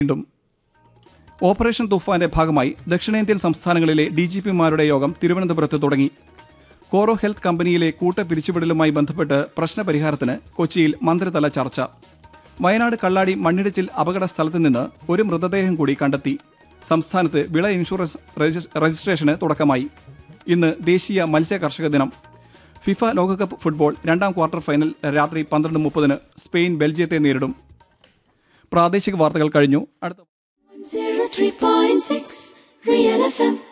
വീണ്ടും ഓപ്പറേഷൻ തുഫാന്റെ ഭാഗമായി ദക്ഷിണേന്ത്യൻ സംസ്ഥാനങ്ങളിലെ DGPമാരുടെ യോഗം തിരുവനന്തപുരത്ത് തുടങ്ങി. കോറോ ഹെൽത്ത് കമ്പനിയിലെ കൂട്ട പിരിച്ചുവിടലുമായി ബന്ധപ്പെട്ട് പ്രശ്നപരിഹാരത്തിന് കൊച്ചിയിൽ മന്ത്രിതല ചർച്ച. വയനാട് കള്ളാടി മണ്ണിടിച്ചിൽ അപകട സ്ഥലത്ത് നിന്ന് ഒരു മൃതദേഹം കൂടി കണ്ടെത്തി. സംസ്ഥാനത്ത് വിള ഇൻഷുറൻസ് രജിസ്ട്രേഷന് തുടക്കമായി. ഇന്ന് ദേശീയ മത്സ്യ കർഷക ദിനം. ഫിഫ ലോകകപ്പ് ഫുട്ബോൾ രണ്ടാം ക്വാർട്ടർ ഫൈനൽ രാത്രി 12:30 സ്പെയിൻ ബെൽജിയത്തെ നേരിടും. പ്രാദേശിക വാർത്തകൾ കഴിഞ്ഞു. അടുത്ത 103.6 Real FM